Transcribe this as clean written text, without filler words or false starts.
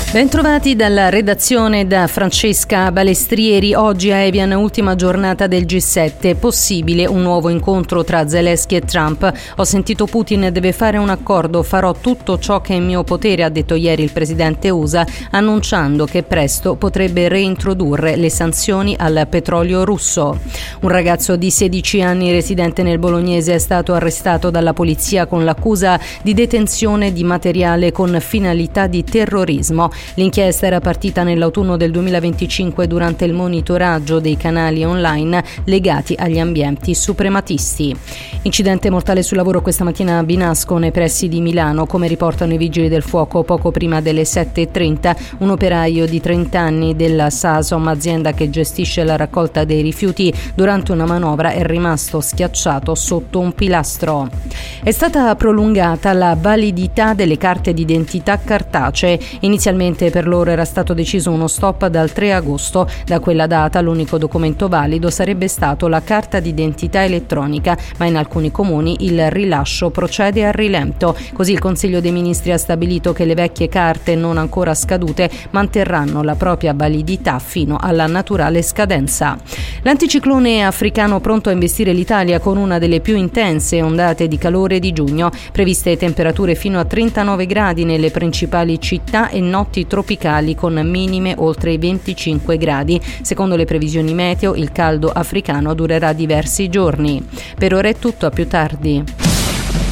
Bentrovati dalla redazione da Francesca Balestrieri. Oggi a Evian, ultima giornata del G7. Possibile un nuovo incontro tra Zelensky e Trump. Ho sentito Putin deve fare un accordo, farò tutto ciò che è in mio potere, ha detto ieri il presidente USA, annunciando che presto potrebbe reintrodurre le sanzioni al petrolio russo. Un ragazzo di 16 anni residente nel Bolognese è stato arrestato dalla polizia con l'accusa di detenzione di materiale con finalità di terrorismo. L'inchiesta era partita nell'autunno del 2025 durante il monitoraggio dei canali online legati agli ambienti suprematisti. Incidente mortale sul lavoro questa mattina a Binasco, nei pressi di Milano. Come riportano i vigili del fuoco, poco prima delle 7:30, un operaio di 30 anni della Sasom, azienda che gestisce la raccolta dei rifiuti, durante una manovra è rimasto schiacciato sotto un pilastro. È stata prolungata la validità delle carte d'identità cartacee. Inizialmente per loro era stato deciso uno stop dal 3 agosto. Da quella data l'unico documento valido sarebbe stato la carta d'identità elettronica, ma in alcuni comuni il rilascio procede a rilento. Così il Consiglio dei Ministri ha stabilito che le vecchie carte non ancora scadute manterranno la propria validità fino alla naturale scadenza. L'anticiclone africano pronto a investire l'Italia con una delle più intense ondate di calore di giugno, previste temperature fino a 39 gradi nelle principali città e notti tropicali con minime oltre i 25 gradi. Secondo le previsioni meteo, il caldo africano durerà diversi giorni. Per ora è tutto, a più tardi.